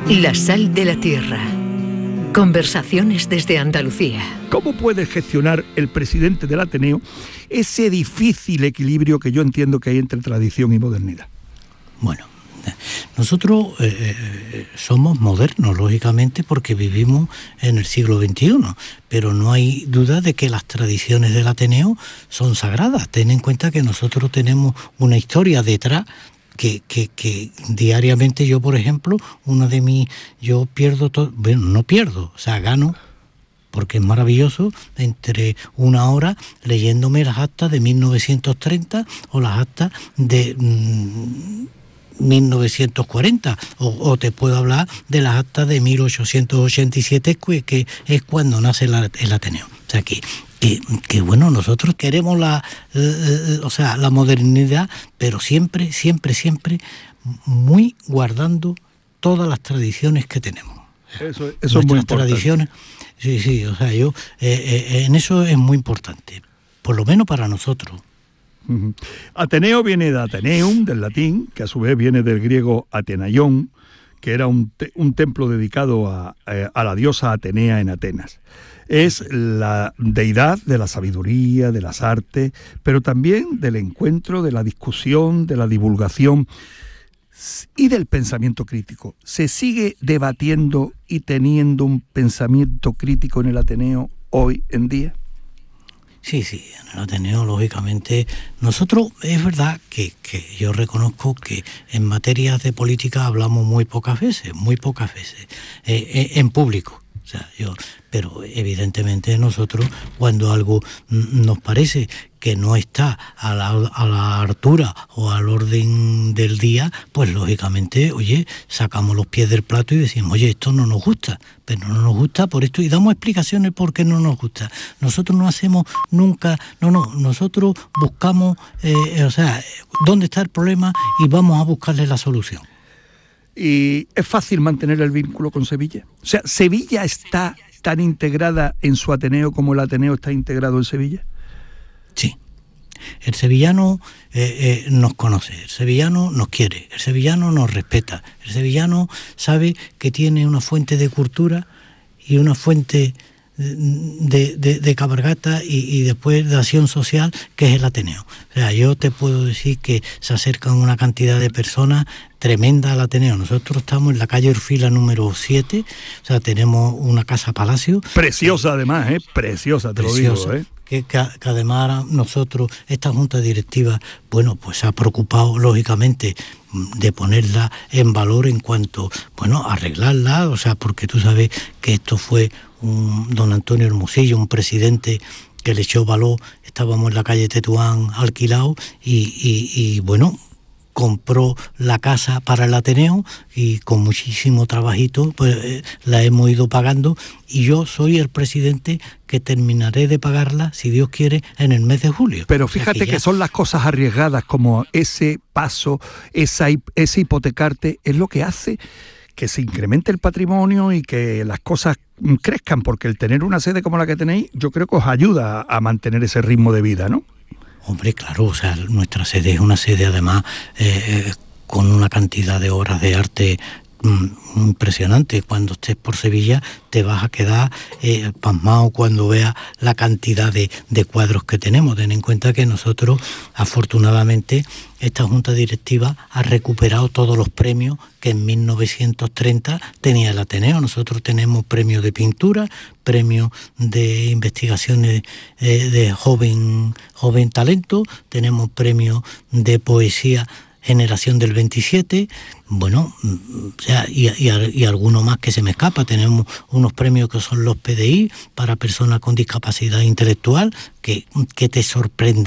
La sal de la tierra. Conversaciones desde Andalucía. ¿Cómo puede gestionar el presidente del Ateneo ese difícil equilibrio que yo entiendo que hay entre tradición y modernidad? Bueno, nosotros somos modernos, lógicamente, porque vivimos en el siglo XXI, pero no hay duda de que las tradiciones del Ateneo son sagradas. Ten en cuenta que nosotros tenemos una historia detrás que diariamente yo, por ejemplo, yo pierdo todo, bueno, no pierdo, o sea, gano, porque es maravilloso, entre una hora leyéndome las actas de 1930 o las actas de 1940, o te puedo hablar de las actas de 1887, que es cuando nace el Ateneo. O sea, que bueno, nosotros queremos la modernidad, pero siempre muy guardando todas las tradiciones que tenemos. Eso es muy importante. Tradiciones, sí, o sea, en eso es muy importante, por lo menos para nosotros. Ateneo viene de Ateneum, del latín, que a su vez viene del griego Atenaion, que era un templo dedicado a la diosa Atenea en Atenas. Es la deidad de la sabiduría, de las artes, pero también del encuentro, de la discusión, de la divulgación y del pensamiento crítico. ¿Se sigue debatiendo y teniendo un pensamiento crítico en el Ateneo hoy en día? Sí, en el Ateneo, lógicamente, nosotros, es verdad que yo reconozco que en materias de política hablamos muy pocas veces, en público. O sea, pero evidentemente nosotros, cuando algo nos parece que no está a la altura o al orden del día, pues lógicamente, sacamos los pies del plato y decimos, esto no nos gusta, pero no nos gusta por esto, y damos explicaciones por qué no nos gusta. Nosotros no hacemos nunca, nosotros buscamos, dónde está el problema y vamos a buscarle la solución. ¿Y es fácil mantener el vínculo con Sevilla? O sea, ¿Sevilla está tan integrada en su Ateneo como el Ateneo está integrado en Sevilla? Sí. El sevillano nos conoce, el sevillano nos quiere, el sevillano nos respeta, el sevillano sabe que tiene una fuente de cultura y una fuente de cabalgata y después de acción social, que es el Ateneo. O sea, yo te puedo decir que se acercan una cantidad de personas tremenda al Ateneo. Nosotros estamos en la calle Orfila número 7, o sea, tenemos una casa palacio. Preciosa además, preciosa, te preciosa, lo digo, Que además nosotros, esta junta directiva, pues se ha preocupado lógicamente de ponerla en valor en cuanto, arreglarla, o sea, porque tú sabes que esto fue don Antonio Hermosillo, un presidente que le echó valor. Estábamos en la calle Tetuán alquilado y compró la casa para el Ateneo y con muchísimo trabajito pues la hemos ido pagando, y yo soy el presidente que terminaré de pagarla, si Dios quiere, en el mes de julio. Pero fíjate que son las cosas arriesgadas, como ese paso, ese hipotecarte, es lo que hace que se incremente el patrimonio y que las cosas crezcan, porque el tener una sede como la que tenéis, yo creo que os ayuda a mantener ese ritmo de vida, ¿no? Hombre, claro, o sea, nuestra sede es una sede además con una cantidad de obras de arte impresionante. Cuando estés por Sevilla te vas a quedar pasmado cuando veas la cantidad de cuadros que tenemos. Ten en cuenta que nosotros, afortunadamente, esta junta directiva ha recuperado todos los premios que en 1930 tenía el Ateneo. Nosotros tenemos premios de pintura, premios de investigaciones de joven talento, tenemos premios de poesía Generación del 27, y alguno más que se me escapa. Tenemos unos premios que son los PDI para personas con discapacidad intelectual, que te sorprende